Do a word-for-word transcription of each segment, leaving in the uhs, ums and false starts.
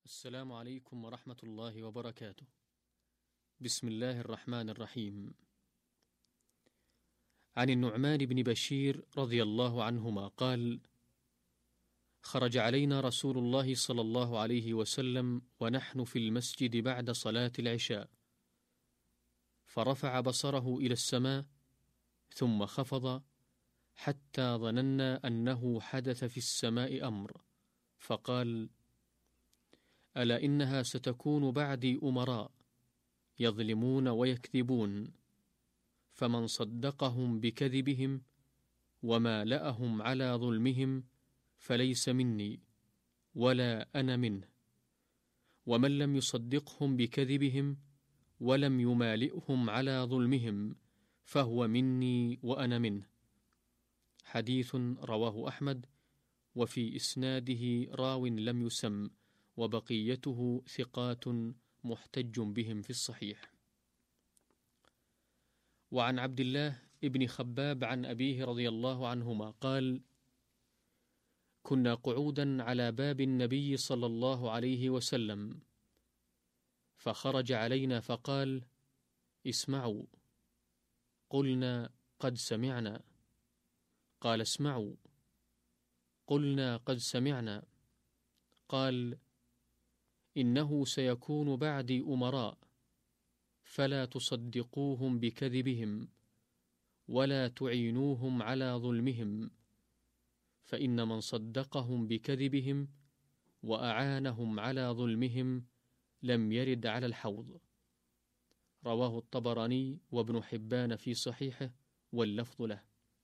السلام عليكم ورحمة الله وبركاته. بسم الله الرحمن الرحيم. عن النعمان بن بشير رضي الله عنهما قال: خرج علينا رسول الله صلى الله عليه وسلم ونحن في المسجد بعد صلاة العشاء، فرفع بصره إلى السماء ثم خفض حتى ظننا أنه حدث في السماء أمر، فقال: ألا إنها ستكون بعدي أمراء يظلمون ويكذبون، فمن صدقهم بكذبهم ومالأهم على ظلمهم فليس مني ولا أنا منه، ومن لم يصدقهم بكذبهم ولم يمالئهم على ظلمهم فهو مني وأنا منه. حديث رواه أحمد، وفي إسناده راو لم يسم، وبقيته ثقات محتج بهم في الصحيح. وعن عبد الله ابن خباب عن أبيه رضي الله عنهما قال: كنا قعودا على باب النبي صلى الله عليه وسلم، فخرج علينا فقال: اسمعوا. قلنا: قد سمعنا. قال: اسمعوا. قلنا: قد سمعنا. قال: إنه سيكون بعدي أمراء، فلا تصدقوهم بكذبهم ولا تعينوهم على ظلمهم، فإن من صدقهم بكذبهم وأعانهم على ظلمهم لم يرد على الحوض. رواه الطبراني وابن حبان في صحيحه، واللفظ له.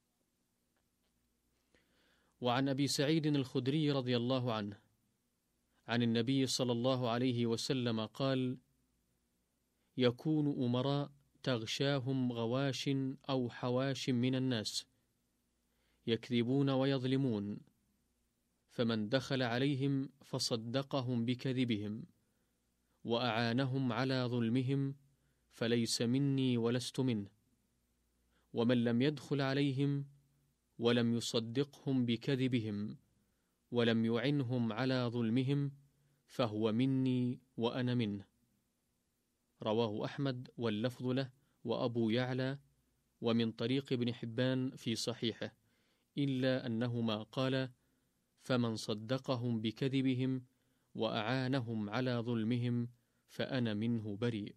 وعن أبي سعيد الخدري رضي الله عنه عن النبي صلى الله عليه وسلم قال: يكون أمراء تغشاهم غواش أو حواش من الناس يكذبون ويظلمون، فمن دخل عليهم فصدقهم بكذبهم وأعانهم على ظلمهم فليس مني ولست منه، ومن لم يدخل عليهم ولم يصدقهم بكذبهم ولم يعنهم على ظلمهم فهو مني وأنا منه. رواه أحمد واللفظ له وأبو يعلى، ومن طريق ابن حبان في صحيحه، إلا أنهما قال: فمن صدقهم بكذبهم وأعانهم على ظلمهم فأنا منه بريء.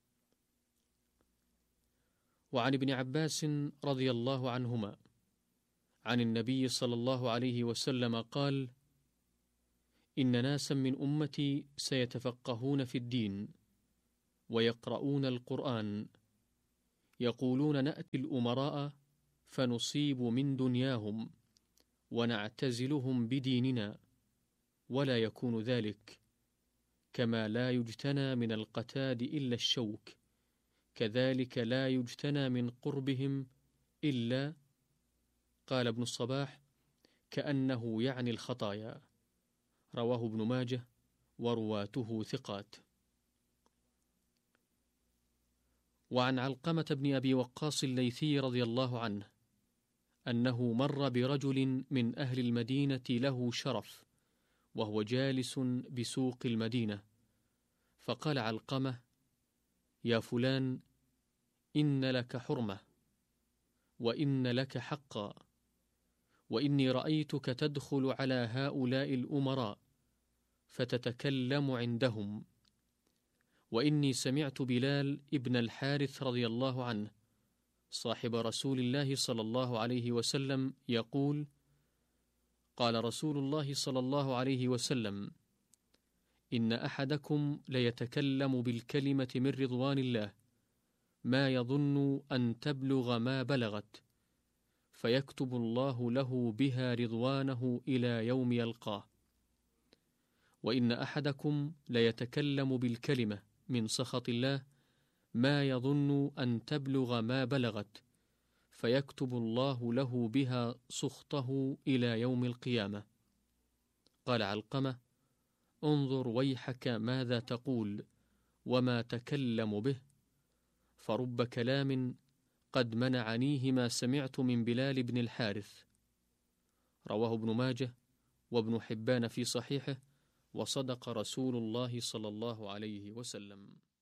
وعن ابن عباس رضي الله عنهما عن النبي صلى الله عليه وسلم قال: إن ناسا من أمتي سيتفقهون في الدين ويقرؤون القرآن، يقولون نأتي الأمراء فنصيب من دنياهم ونعتزلهم بديننا، ولا يكون ذلك، كما لا يجتنى من القتاد إلا الشوك، كذلك لا يجتنى من قربهم إلا، قال ابن الصباح: كأنه يعني الخطايا. رواه ابن ماجه ورواته ثقات. وعن علقمة بن أبي وقاص الليثي رضي الله عنه أنه مر برجل من أهل المدينة له شرف وهو جالس بسوق المدينة، فقال علقمة: يا فلان، إن لك حرمة وإن لك حقا، وإني رأيتك تدخل على هؤلاء الأمراء فتتكلم عندهم، وإني سمعت بلال ابن الحارث رضي الله عنه صاحب رسول الله صلى الله عليه وسلم يقول: قال رسول الله صلى الله عليه وسلم: إن أحدكم ليتكلم بالكلمة من رضوان الله ما يظن أن تبلغ ما بلغت، فيكتب الله له بها رضوانه إلى يوم يلقاه، وإن أحدكم ليتكلم بالكلمة من سخط الله ما يظن أن تبلغ ما بلغت، فيكتب الله له بها سخطه إلى يوم القيامة. قال علقمة: انظر ويحك ماذا تقول وما تكلم به، فرب كلام قد منعنيه ما سمعت من بلال بن الحارث. رواه ابن ماجه وابن حبان في صحيحه، وصدق رسول الله صلى الله عليه وسلم.